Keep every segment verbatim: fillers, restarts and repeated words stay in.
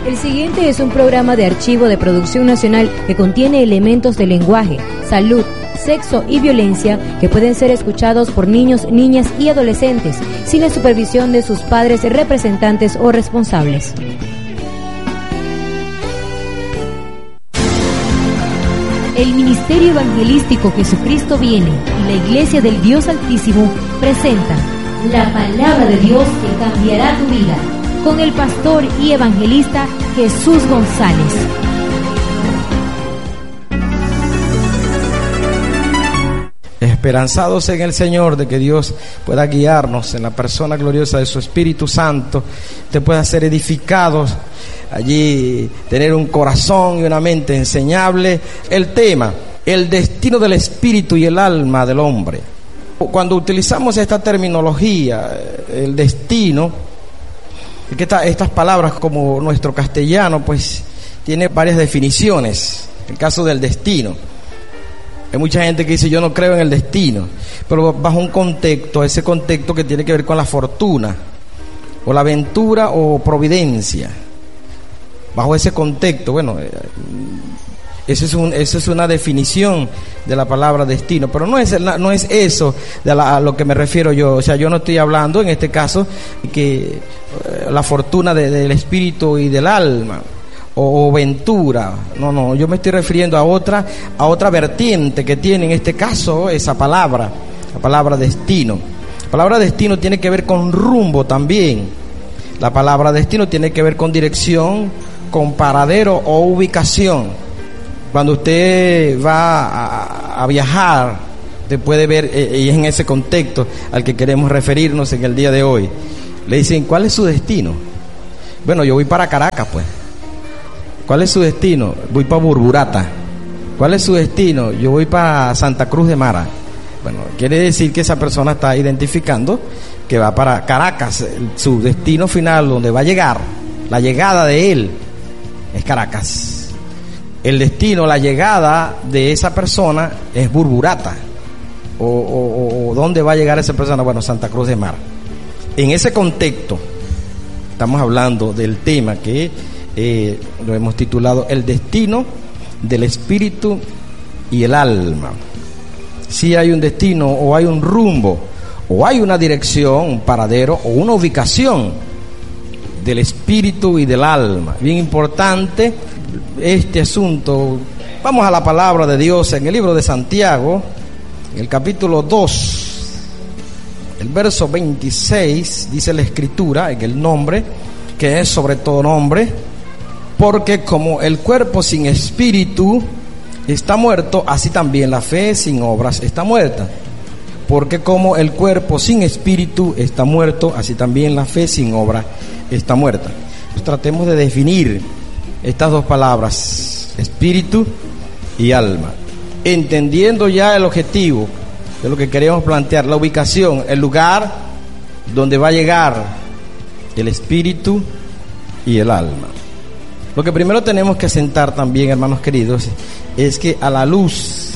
El siguiente es un programa de archivo de producción nacional que contiene elementos de lenguaje, salud, sexo y violencia que pueden ser escuchados por niños, niñas y adolescentes sin la supervisión de sus padres, representantes o responsables. El Ministerio Evangelístico Jesucristo Viene y la Iglesia del Dios Altísimo presentan la palabra de Dios que cambiará tu vida, con el pastor y evangelista Jesús González. Esperanzados en el Señor de que Dios pueda guiarnos en la persona gloriosa de su Espíritu Santo, te pueda ser edificados allí, tener un corazón y una mente enseñable. El tema, el destino del espíritu y el alma del hombre. Cuando utilizamos esta terminología, el destino, que esta, estas palabras como nuestro castellano pues tiene varias definiciones. El caso del destino, hay mucha gente que dice yo no creo en el destino, pero bajo un contexto, ese contexto que tiene que ver con la fortuna o la aventura o providencia. Bajo ese contexto, bueno, esa es, un, esa es una definición de la palabra destino, pero no es, no es eso de la, a lo que me refiero yo. O sea, yo no estoy hablando en este caso que eh, la fortuna de, del espíritu y del alma o, o ventura. No, no, yo me estoy refiriendo a otra, a otra vertiente que tiene en este caso esa palabra, la palabra destino. La palabra destino tiene que ver con rumbo también. La palabra destino tiene que ver con dirección, con paradero o ubicación. Cuando usted va a, a viajar, usted puede ver, eh, y es en ese contexto al que queremos referirnos en el día de hoy. Le dicen, ¿cuál es su destino? Bueno, yo voy para Caracas, pues. ¿Cuál es su destino? Voy para Burburata. ¿Cuál es su destino? Yo voy para Santa Cruz de Mara. Bueno, quiere decir que esa persona está identificando que va para Caracas. Su destino final, donde va a llegar, la llegada de él, es Caracas. El destino, la llegada de esa persona es Burburata. O, o, o ¿dónde va a llegar esa persona? Bueno, Santa Cruz de Mar. En ese contexto, estamos hablando del tema que eh, lo hemos titulado El destino del espíritu y el alma. Si hay un destino o hay un rumbo o hay una dirección, un paradero o una ubicación del espíritu y del alma. Bien importante este asunto. Vamos a la palabra de Dios en el libro de Santiago, en el capítulo dos, el verso veintiséis, dice la escritura, en el nombre, que es sobre todo nombre, porque como el cuerpo sin espíritu está muerto, así también la fe sin obras está muerta. Porque como el cuerpo sin espíritu está muerto, así también la fe sin obra está muerta. Pues tratemos de definir estas dos palabras, espíritu y alma, entendiendo ya el objetivo de lo que queremos plantear, la ubicación, el lugar donde va a llegar el espíritu y el alma. Lo que primero tenemos que asentar también, hermanos queridos, es que a la luz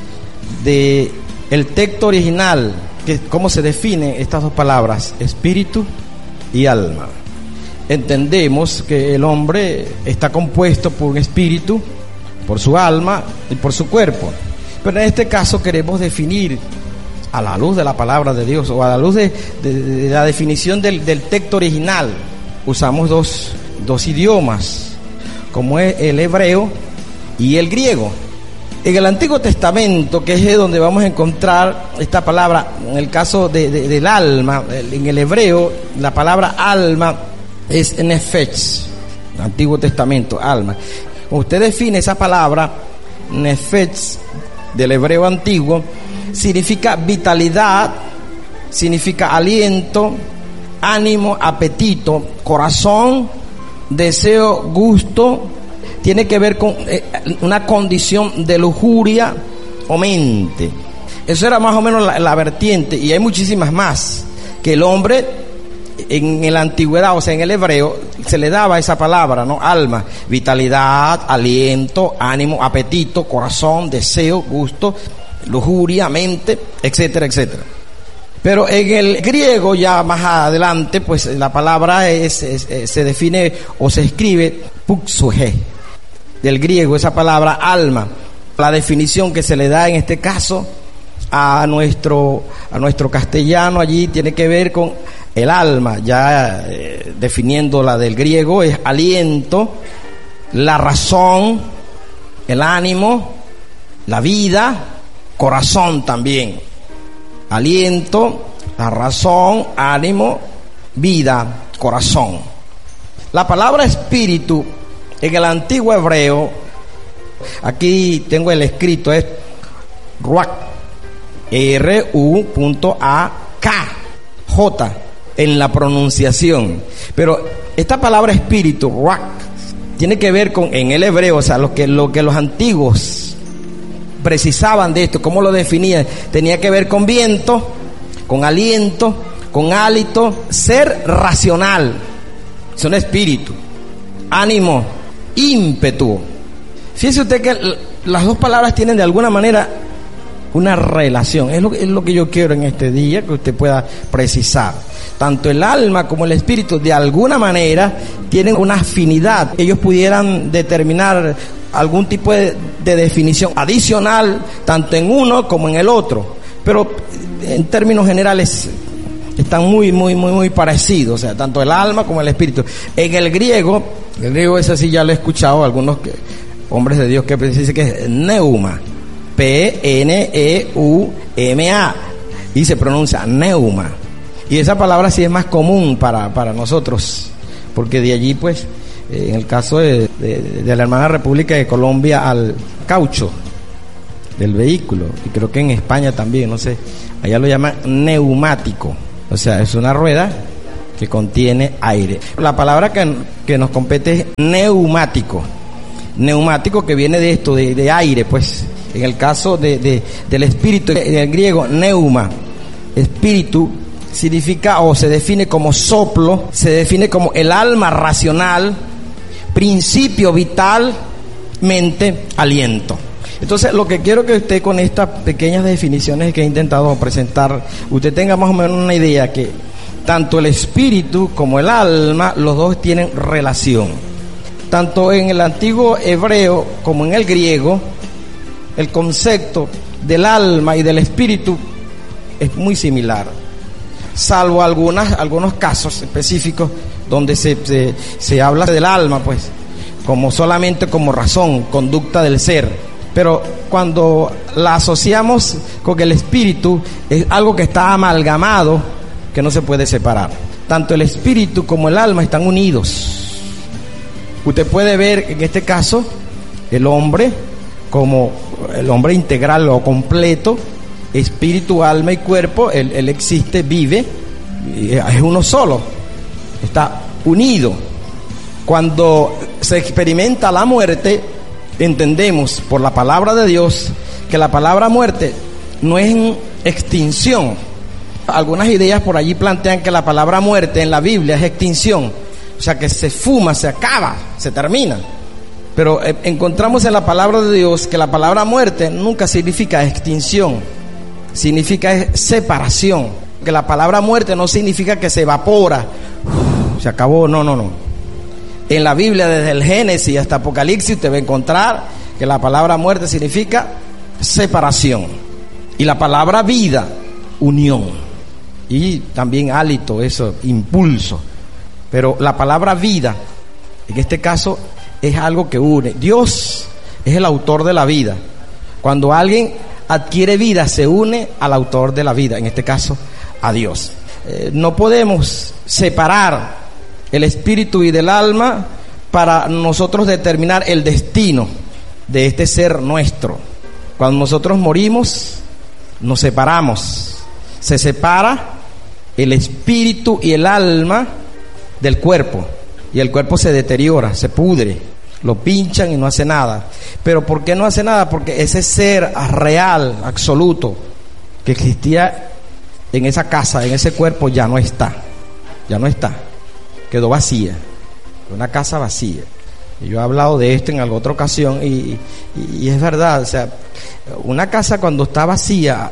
de el texto original, que cómo se definen estas dos palabras, espíritu y alma, entendemos que el hombre está compuesto por un espíritu, por su alma y por su cuerpo. Pero en este caso queremos definir a la luz de la palabra de Dios, o a la luz de, de, de la definición del, del texto original. Usamos dos, dos idiomas, como es el hebreo y el griego. En el Antiguo Testamento, que es donde vamos a encontrar esta palabra, en el caso de, de, del alma, en el hebreo, la palabra alma es nefesh, Antiguo Testamento, alma. Cuando usted define esa palabra, nefesh, del hebreo antiguo, significa vitalidad, significa aliento, ánimo, apetito, corazón, deseo, gusto. Tiene que ver con eh, una condición de lujuria o mente. Eso era más o menos la, la vertiente, y hay muchísimas más, que el hombre en la antigüedad, o sea en el hebreo, se le daba esa palabra, ¿no? Alma, vitalidad, aliento, ánimo, apetito, corazón, deseo, gusto, lujuria, mente, etcétera, etcétera. Pero en el griego, ya más adelante, pues la palabra es, es, es, se define o se escribe puxuge, del griego, esa palabra alma. La definición que se le da en este caso a nuestro, a nuestro castellano allí tiene que ver con el alma, ya eh, definiendo la del griego, es aliento, la razón, el ánimo, la vida, corazón también. Aliento, la razón, ánimo, vida, corazón. La palabra espíritu en el antiguo hebreo, aquí tengo el escrito, es ruach, R U A K J en la pronunciación. Pero esta palabra espíritu, ruach, tiene que ver con, en el hebreo, o sea, lo que, lo que los antiguos precisaban de esto, cómo lo definían, tenía que ver con viento, con aliento, con hálito, ser racional, son espíritu, ánimo, ímpetu. Fíjese usted que las dos palabras tienen de alguna manera una relación. Es lo, es lo que yo quiero en este día, que usted pueda precisar. Tanto el alma como el espíritu de alguna manera tienen una afinidad. Ellos pudieran determinar algún tipo de, de definición adicional, tanto en uno como en el otro. Pero en términos generales están muy, muy, muy, muy parecidos. O sea, tanto el alma como el espíritu. En el griego, el griego ese sí ya lo he escuchado, algunos que, hombres de Dios que dicen que es neuma. P N E U M A y se pronuncia neuma, y esa palabra sí es más común para, para nosotros, porque de allí pues eh, en el caso de, de, de la hermana República de Colombia al caucho del vehículo, y creo que en España también, no sé, allá lo llaman neumático, o sea, es una rueda que contiene aire. La palabra que, que nos compete es neumático, neumático que viene de esto, de, de aire, pues. En el caso de, de, del espíritu, en el griego, neuma, espíritu, significa o se define como soplo, se define como el alma racional, principio vital, mente, aliento. Entonces, lo que quiero que usted con estas pequeñas definiciones que he intentado presentar, usted tenga más o menos una idea que tanto el espíritu como el alma, los dos tienen relación. Tanto en el antiguo hebreo como en el griego, el concepto del alma y del espíritu es muy similar, salvo algunas, algunos casos específicos donde se, se, se habla del alma, pues, como solamente como razón, conducta del ser. Pero cuando la asociamos con el espíritu, es algo que está amalgamado, que no se puede separar. Tanto el espíritu como el alma están unidos. Usted puede ver en este caso el hombre como el hombre integral o completo, espíritu, alma y cuerpo. Él, él existe, vive, es uno solo, está unido. Cuando se experimenta la muerte, entendemos por la palabra de Dios que la palabra muerte no es extinción. Algunas ideas por allí plantean que la palabra muerte en la Biblia es extinción, o sea que se fuma, se acaba, se termina. Pero eh, encontramos en la palabra de Dios que la palabra muerte nunca significa extinción, significa separación. Que la palabra muerte no significa que se evapora, uf, se acabó, no, no, no. En la Biblia, desde el Génesis hasta Apocalipsis, usted va a encontrar que la palabra muerte significa separación. Y la palabra vida, unión. Y también hálito, eso, impulso. Pero la palabra vida, en este caso, es algo que une. Dios es el autor de la vida. Cuando alguien adquiere vida, se une al autor de la vida, en este caso, a Dios. Eh, no podemos separar el espíritu y del alma para nosotros determinar el destino de este ser nuestro. Cuando nosotros morimos, nos separamos. Se separa el espíritu y el alma del cuerpo, y el cuerpo se deteriora, se pudre. Lo pinchan y no hace nada. ¿Pero por qué no hace nada? Porque ese ser real, absoluto, que existía en esa casa, en ese cuerpo, ya no está. Ya no está. Quedó vacía. Una casa vacía. Y yo he hablado de esto en alguna otra ocasión y, y, y es verdad. O sea, una casa cuando está vacía,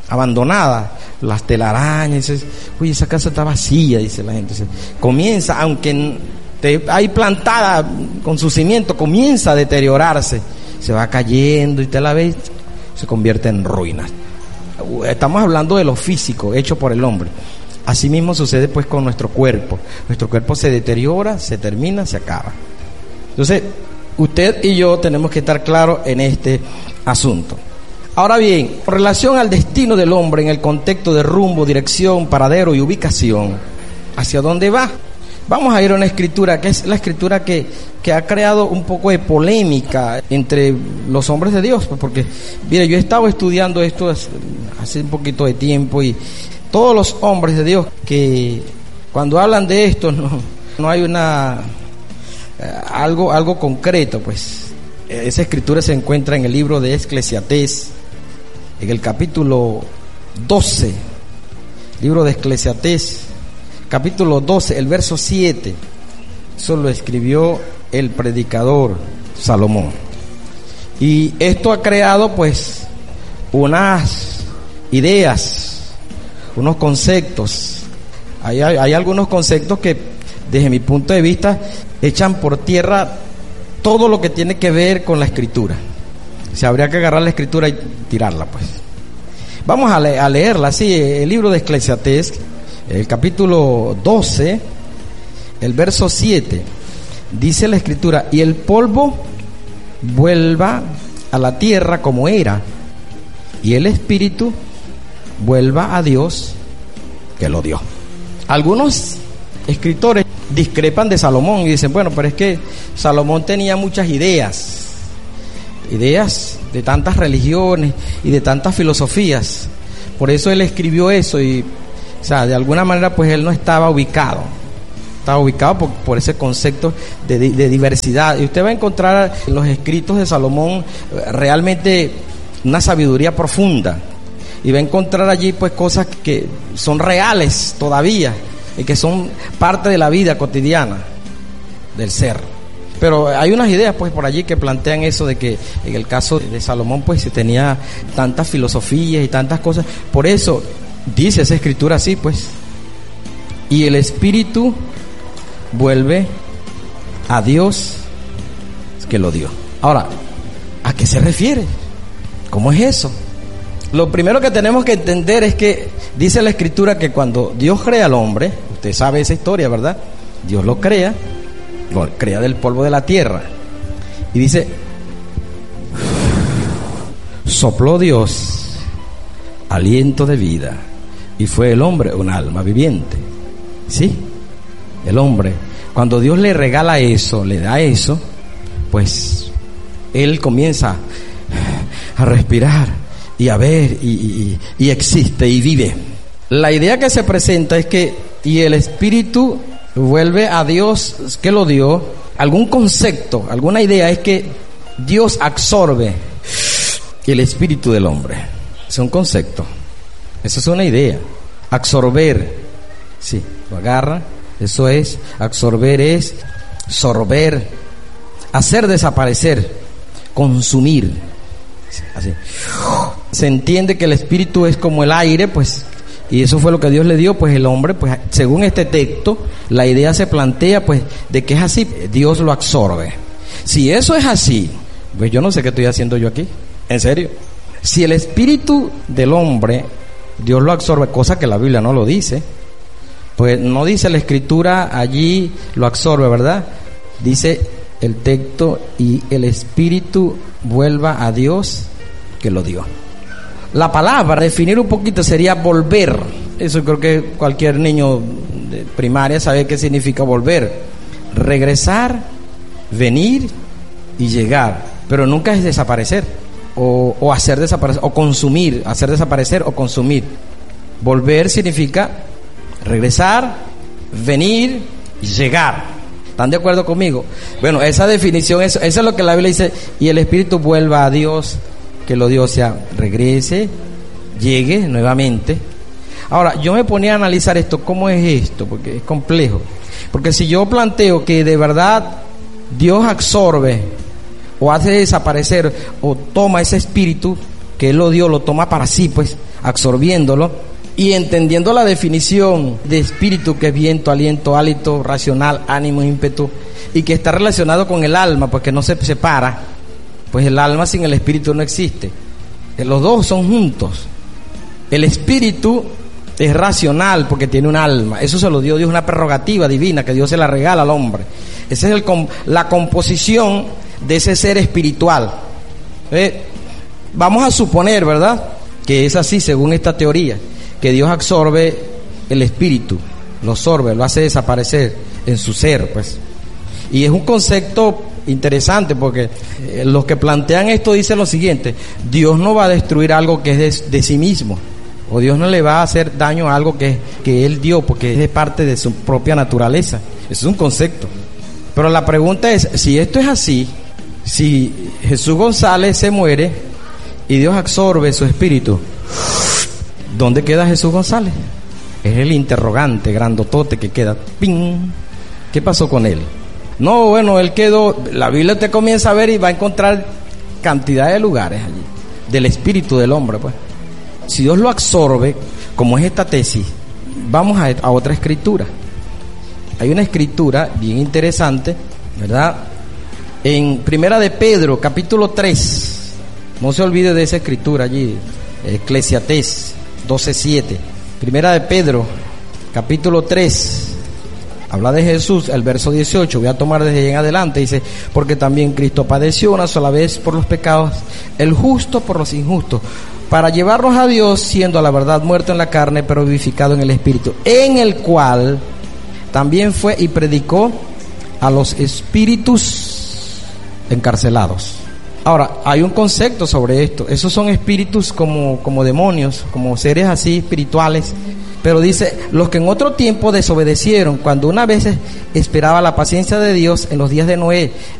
abandonada, las telarañas, dice, uy, esa casa está vacía, dice la gente. Dice, comienza, aunque te, hay plantada con su cimiento, comienza a deteriorarse, se va cayendo y te la ves, se convierte en ruinas. Estamos hablando de lo físico, hecho por el hombre. Así mismo sucede pues con nuestro cuerpo. Nuestro cuerpo se deteriora, se termina, se acaba. Entonces, usted y yo tenemos que estar claros en este asunto. Ahora bien, con relación al destino del hombre en el contexto de rumbo, dirección, paradero y ubicación, ¿hacia dónde va? Vamos a ir a una escritura que es la escritura que, que ha creado un poco de polémica entre los hombres de Dios, porque, mire, yo he estado estudiando esto hace un poquito de tiempo y todos los hombres de Dios que cuando hablan de esto no, no hay una eh, algo, algo concreto, pues. Esa escritura se encuentra en el libro de Eclesiastés, en el capítulo doce, libro de Eclesiastés, capítulo doce, el verso siete. Eso lo escribió el predicador Salomón. Y esto ha creado pues unas ideas, unos conceptos. Hay, hay, hay algunos conceptos que desde mi punto de vista echan por tierra todo lo que tiene que ver con la escritura. O sea, habría que agarrar la escritura y tirarla, pues. Vamos a, le- a leerla, sí, el libro de Eclesiastés, el capítulo doce, el verso siete. Dice la escritura: y el polvo vuelva a la tierra como era, y el espíritu vuelva a Dios que lo dio. Algunos escritores discrepan de Salomón y dicen, bueno, pero es que Salomón tenía muchas ideas, ideas de tantas religiones y de tantas filosofías, por eso él escribió eso y, o sea, de alguna manera pues él no estaba ubicado, estaba ubicado por, por ese concepto de, de, de diversidad. Y usted va a encontrar en los escritos de Salomón realmente una sabiduría profunda, y va a encontrar allí pues cosas que son reales todavía y que son parte de la vida cotidiana del ser. Pero hay unas ideas pues por allí que plantean eso de que en el caso de Salomón pues se tenía tantas filosofías y tantas cosas. Por eso dice esa escritura así, pues, y el espíritu vuelve a Dios que lo dio. Ahora, ¿a qué se refiere? ¿Cómo es eso? Lo primero que tenemos que entender es que dice la escritura que cuando Dios crea al hombre, usted sabe esa historia, ¿verdad? Dios lo crea, lo crea del polvo de la tierra, y dice, sopló Dios aliento de vida, y fue el hombre un alma viviente. ¿Sí? El hombre, cuando Dios le regala eso, le da eso, pues él comienza a respirar y a ver y, y, y existe y vive. La idea que se presenta es que y el espíritu vuelve a Dios que lo dio. Algún concepto, alguna idea es que Dios absorbe el espíritu del hombre. Es un concepto, eso es una idea. Absorber, sí, lo agarra, eso es, absorber es sorber, hacer desaparecer, consumir. Así. Se entiende que el espíritu es como el aire, pues, y eso fue lo que Dios le dio, pues el hombre, pues según este texto, la idea se plantea, pues, de que es así, Dios lo absorbe. Si eso es así, pues yo no sé qué estoy haciendo yo aquí, en serio. Si el espíritu del hombre, Dios lo absorbe, cosa que la Biblia no lo dice, pues no dice la escritura allí lo absorbe, ¿verdad? Dice el texto, y el espíritu vuelva a Dios que lo dio. La palabra, definir un poquito, sería volver. Eso creo que cualquier niño de primaria sabe qué significa volver. Regresar, venir y llegar, pero nunca es desaparecer o, o hacer desaparecer o consumir, hacer desaparecer o consumir. Volver significa regresar, venir y llegar. ¿Están de acuerdo conmigo? Bueno, esa definición, eso, eso es lo que la Biblia dice, y el espíritu vuelva a Dios que lo dio, o sea, regrese, llegue nuevamente. Ahora, yo me ponía a analizar esto, ¿cómo es esto? Porque es complejo. Porque si yo planteo que de verdad Dios absorbe o hace desaparecer o toma ese espíritu que Él lo dio, lo toma para sí, pues absorbiéndolo y entendiendo la definición de espíritu, que es viento, aliento, hálito, racional, ánimo, ímpetu, y que está relacionado con el alma, porque no se separa, pues el alma sin el espíritu no existe. Los dos son juntos. El espíritu es racional porque tiene un alma. Eso se lo dio Dios, una prerrogativa divina que Dios se la regala al hombre. Esa es el, la composición de ese ser espiritual. Eh, vamos a suponer, ¿verdad?, que es así según esta teoría, que Dios absorbe el espíritu, lo absorbe, lo hace desaparecer en su ser, pues. Y es un concepto interesante porque eh, los que plantean esto dicen lo siguiente: Dios no va a destruir algo que es de, de sí mismo, o Dios no le va a hacer daño a algo que, que Él dio, porque es de parte de su propia naturaleza. Eso es un concepto. Pero la pregunta es, si esto es así, si Jesús González se muere y Dios absorbe su espíritu, ¿dónde queda Jesús González? Es el interrogante grandotote que queda. ¡Ping! ¿Qué pasó con él? No, bueno, él quedó. La Biblia te comienza a ver y va a encontrar cantidad de lugares allí del espíritu del hombre, pues. Si Dios lo absorbe, como es esta tesis, vamos a, a otra escritura. Hay una escritura bien interesante, ¿verdad? En Primera de Pedro, capítulo tres. No se olvide de esa escritura allí, Eclesiastés doce siete. Primera de Pedro, capítulo tres. Habla de Jesús, el verso dieciocho, voy a tomar desde ahí en adelante, dice: porque también Cristo padeció una sola vez por los pecados, el justo por los injustos, para llevarnos a Dios, siendo a la verdad muerto en la carne, pero vivificado en el Espíritu, en el cual también fue y predicó a los espíritus encarcelados. Ahora, hay un concepto sobre esto. Esos son espíritus como, como demonios, como seres así espirituales. Pero dice, los que en otro tiempo desobedecieron, cuando una vez esperaba la paciencia de Dios en los días de Noé,